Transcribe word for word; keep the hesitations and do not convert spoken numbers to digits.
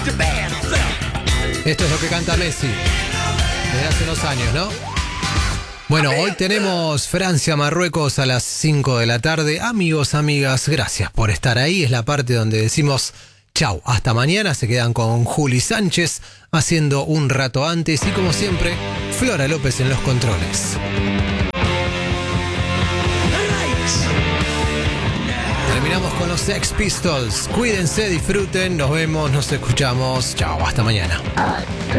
Esto es lo que canta Messi desde hace unos años, ¿no? Bueno, hoy tenemos Francia-Marruecos a las cinco de la tarde. Amigos, amigas, gracias por estar ahí. Es la parte donde decimos chau, hasta mañana. Se quedan con Juli Sánchez haciendo un rato antes. Y como siempre, Flora López en los controles. Terminamos con los Sex Pistols. Cuídense, disfruten. Nos vemos, nos escuchamos. Chau, hasta mañana.